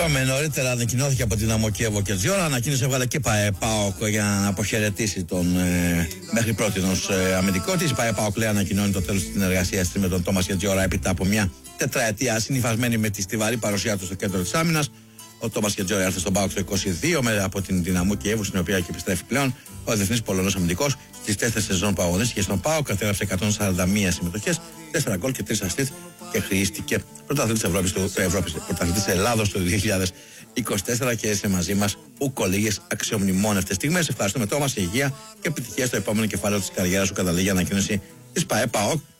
Νωρίτερα ανακοινώθηκε από την Αμοκέβο και Τζιόρα, ανακοίνωσε έβγαλε και ΠΑΟΚ για να αποχαιρετήσει τον μέχρι πρότινος αμυντικό της. Η ΠΑΟΚ λέει ανακοινώνει το τέλος της συνεργασίας με τον Τόμας Κετζιόρα έπειτα από μια τετραετία συνυφασμένη με τη στιβαρή παρουσία του στο κέντρο της άμυνας. Ο Τόμας Κετζιόρα ήρθε στον ΠΑΟΚ το 22 από την Δυναμό Κιέβου, στην οποία και επιστρέφει πλέον. Ο διεθνής Πολωνός αμυντικός στις 4 σεζόν που αγωνίστηκε στον ΠΑΟΚ κατέγραψε 141 συμμετοχές, 4 γκολ και 3 ασίστ και χρήστηκε πρωταθλητής Ελλάδος το 2024 και είσαι μαζί μας ούκο λίγες αξιομνημόνευτες στιγμές. Ευχαριστούμε Τόμας, υγεία και επιτυχία στο επόμενο κεφάλαιο της καριέρας σου, καταλήγει ανακοίνωση της ΠΑΟΚ